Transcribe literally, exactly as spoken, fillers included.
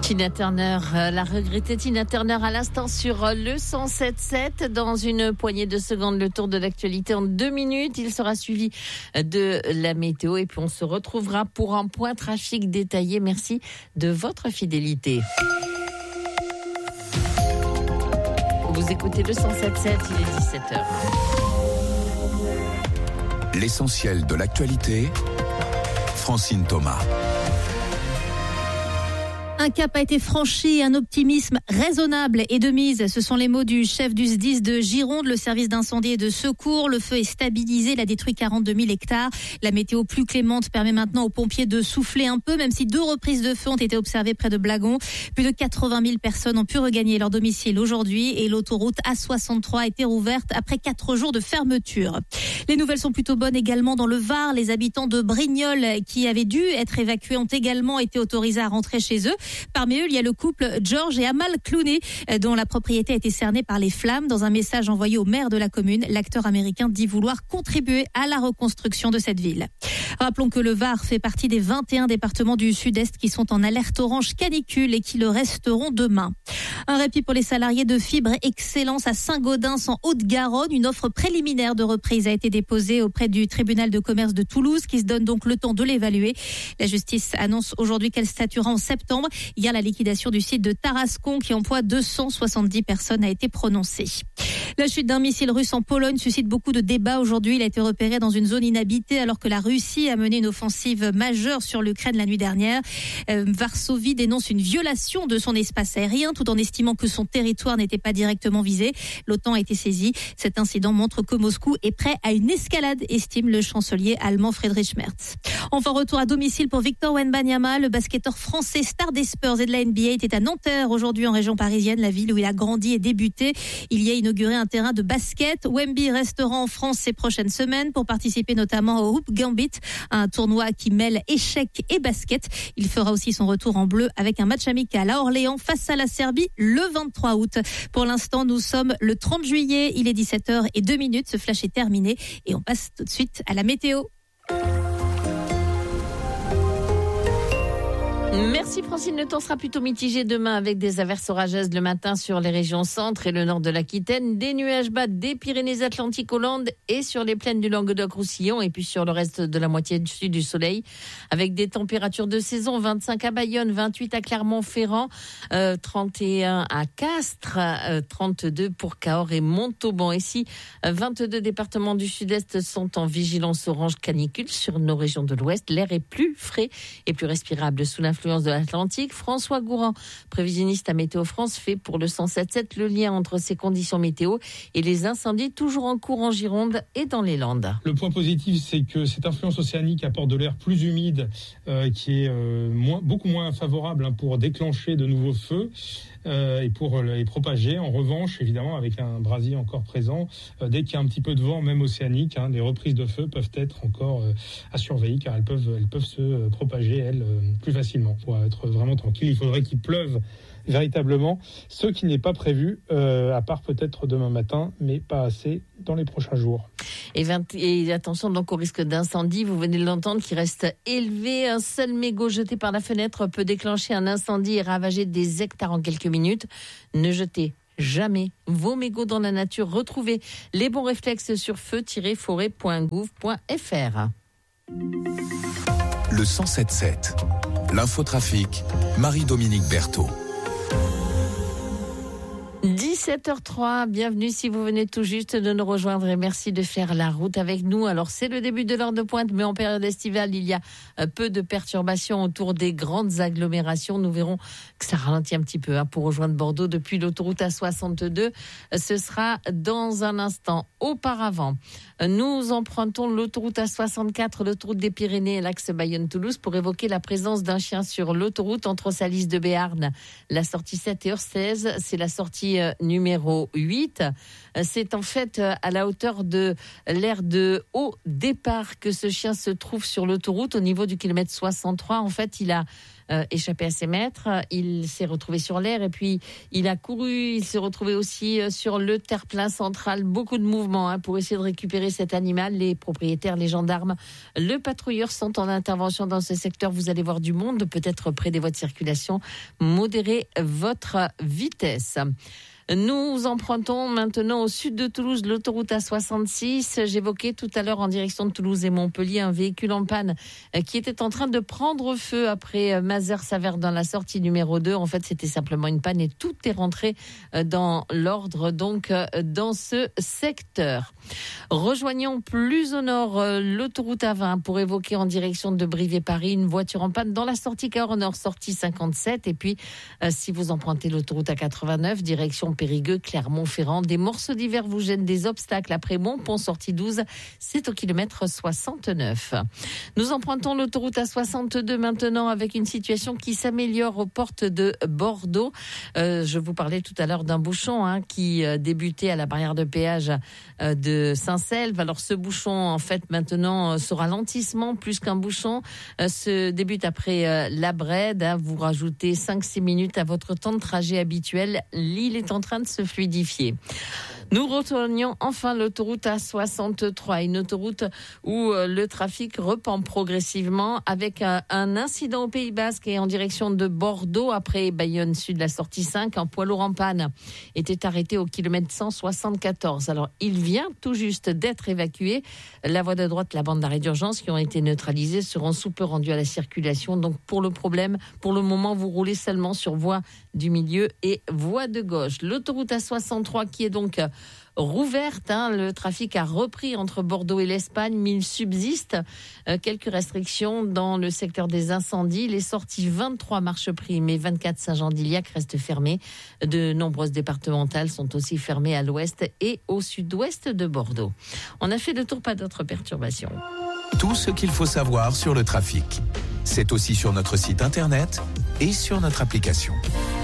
Tina Turner, la regrettée Tina Turner à l'instant sur le cent sept sept. Dans une poignée de secondes, le tour de l'actualité en deux minutes. Il sera suivi de la météo et puis on se retrouvera pour un point trafic détaillé. Merci de votre fidélité. Vous écoutez le cent sept sept, il est dix-sept heures. L'essentiel de l'actualité, Francine Thomas. Un cap a été franchi, un optimisme raisonnable et de mise. Ce sont les mots du chef du S D I S de Gironde, le service d'incendie et de secours. Le feu est stabilisé, il a détruit quarante-deux mille hectares. La météo plus clémente permet maintenant aux pompiers de souffler un peu, même si deux reprises de feu ont été observées près de Blagon. Plus de quatre-vingt mille personnes ont pu regagner leur domicile aujourd'hui et l'autoroute A soixante-trois a été rouverte après quatre jours de fermeture. Les nouvelles sont plutôt bonnes également dans le Var. Les habitants de Brignoles qui avaient dû être évacués ont également été autorisés à rentrer chez eux. Parmi eux, il y a le couple George et Amal Clooney, dont la propriété a été cernée par les flammes. Dans un message envoyé au maire de la commune, l'acteur américain dit vouloir contribuer à la reconstruction de cette ville. Rappelons que le Var fait partie des vingt et un départements du Sud-Est qui sont en alerte orange canicule et qui le resteront demain. Un répit pour les salariés de Fibre Excellence à Saint-Gaudens en Haute-Garonne. Une offre préliminaire de reprise a été déposée auprès du tribunal de commerce de Toulouse qui se donne donc le temps de l'évaluer. La justice annonce aujourd'hui qu'elle statuera en septembre. Hier, la liquidation du site de Tarascon qui emploie deux cent soixante-dix personnes a été prononcée. La chute d'un missile russe en Pologne suscite beaucoup de débats aujourd'hui. Il a été repéré dans une zone inhabitée alors que la Russie a mené une offensive majeure sur l'Ukraine la nuit dernière. Euh, Varsovie dénonce une violation de son espace aérien tout en estimant que son territoire n'était pas directement visé. L'OTAN a été saisie. Cet incident montre que Moscou est prêt à une escalade, estime le chancelier allemand Friedrich Merz. Enfin, retour à domicile pour Victor Wembanyama, le basketteur français star des Spurs et de la N B A était à Nanterre aujourd'hui en région parisienne, la ville où il a grandi et débuté. Il y a inauguré un terrain de basket. Wemby restera en France ces prochaines semaines pour participer notamment au Hoop Gambit, un tournoi qui mêle échecs et basket. Il fera aussi son retour en bleu avec un match amical à Orléans face à la Serbie le vingt-trois août. Pour l'instant, nous sommes le trente juillet. Il est dix-sept heures zéro deux minutes. Ce flash est terminé et on passe tout de suite à la météo. Merci Francine, le temps sera plutôt mitigé demain avec des averses orageuses le matin sur les régions centre et le nord de l'Aquitaine, des nuages bas des Pyrénées-Atlantiques aux Landes et sur les plaines du Languedoc-Roussillon et puis sur le reste de la moitié sud du soleil avec des températures de saison, vingt-cinq à Bayonne, vingt-huit à Clermont-Ferrand, euh, trente et un à Castres, euh, trente-deux pour Cahors et Montauban. Ici, vingt-deux départements du sud-est sont en vigilance orange canicule. Sur nos régions de l'ouest, l'air est plus frais et plus respirable sous l'influence de l'Atlantique. François Gourand, prévisionniste à Météo France, fait pour le cent sept sept le lien entre ces conditions météo et les incendies toujours en cours en Gironde et dans les Landes. Le point positif, c'est que cette influence océanique apporte de l'air plus humide euh, qui est euh, moins, beaucoup moins favorable hein, pour déclencher de nouveaux feux euh, et pour les propager. En revanche, évidemment, avec un brasier encore présent, euh, dès qu'il y a un petit peu de vent, même océanique, hein, des reprises de feu peuvent être encore euh, à surveiller car elles peuvent, elles peuvent se euh, propager, elles, euh, plus facilement. Pour être vraiment tranquille, il faudrait qu'il pleuve véritablement, ce qui n'est pas prévu, euh, à part peut-être demain matin, mais pas assez dans les prochains jours. Et, vingt, et attention donc au risque d'incendie, vous venez de l'entendre, qui reste élevé. Un seul mégot jeté par la fenêtre peut déclencher un incendie et ravager des hectares en quelques minutes. Ne jetez jamais vos mégots dans la nature. Retrouvez les bons réflexes sur feu tiret forêt point gouv point f r. Le cent sept sept. L'infotrafic, Marie-Dominique Berthaud. dix-sept heures trois, bienvenue si vous venez tout juste de nous rejoindre et merci de faire la route avec nous. Alors c'est le début de l'heure de pointe, mais en période estivale, il y a peu de perturbations autour des grandes agglomérations. Nous verrons que ça ralentit un petit peu hein, pour rejoindre Bordeaux depuis l'autoroute A soixante-deux. Ce sera dans un instant. Auparavant, nous empruntons l'autoroute A soixante-quatre, l'autoroute des Pyrénées et l'axe Bayonne-Toulouse pour évoquer la présence d'un chien sur l'autoroute entre Salis de Béarn, la sortie sept et heure seize. C'est la sortie numéro huit. C'est en fait à la hauteur de l'aire de haut départ que ce chien se trouve sur l'autoroute au niveau du kilomètre soixante-trois. En fait, il a euh, échappé à ses maîtres. Il s'est retrouvé sur l'air et puis il a couru. Il s'est retrouvé aussi sur le terre-plein central. Beaucoup de mouvements hein, pour essayer de récupérer cet animal. Les propriétaires, les gendarmes, le patrouilleur sont en intervention dans ce secteur. Vous allez voir du monde, peut-être près des voies de circulation. Modérez votre vitesse. Nous empruntons maintenant au sud de Toulouse l'autoroute A soixante-six. J'évoquais tout à l'heure en direction de Toulouse et Montpellier un véhicule en panne qui était en train de prendre feu après Mazères-Saverne dans la sortie numéro deux. En fait, c'était simplement une panne et tout est rentré dans l'ordre donc dans ce secteur. Rejoignons plus au nord l'autoroute A vingt pour évoquer en direction de Brive-et-Paris une voiture en panne dans la sortie Cahors Nord, sortie cinquante-sept. Et puis, si vous empruntez l'autoroute A quatre-vingt-neuf, direction Périgueux, Clermont-Ferrand, des morceaux d'hiver vous gênent, des obstacles après Montpont, sortie douze, c'est au kilomètre soixante-neuf. Nous empruntons l'autoroute A soixante-deux maintenant avec une situation qui s'améliore aux portes de Bordeaux. Euh, je vous parlais tout à l'heure d'un bouchon hein, qui euh, débutait à la barrière de péage euh, de Saint-Selve. Alors ce bouchon, en fait, maintenant, euh, ce ralentissement, plus qu'un bouchon, euh, se débute après euh, la Brède. Hein, vous rajoutez cinq six minutes à votre temps de trajet habituel. L'île est en train de se fluidifier. Nous rejoignons enfin l'autoroute A soixante-trois, une autoroute où le trafic reprend progressivement avec un, un incident au Pays Basque et en direction de Bordeaux après Bayonne Sud, la sortie cinq, un poids lourd en panne était arrêté au kilomètre cent soixante-quatorze. Alors, il vient tout juste d'être évacué. La voie de droite, la bande d'arrêt d'urgence qui ont été neutralisées seront sous peu rendues à la circulation. Donc, pour le problème, pour le moment, vous roulez seulement sur voie du milieu et voie de gauche. L'autoroute A soixante-trois qui est donc rouverte, hein, le trafic a repris entre Bordeaux et l'Espagne, mais il subsiste euh, quelques restrictions dans le secteur des incendies. Les sorties vingt-trois Marcheprime et vingt-quatre Saint-Jean-d'Iliac restent fermées. De nombreuses départementales sont aussi fermées à l'ouest et au sud-ouest de Bordeaux. On a fait le tour, pas d'autres perturbations. Tout ce qu'il faut savoir sur le trafic, c'est aussi sur notre site internet et sur notre application.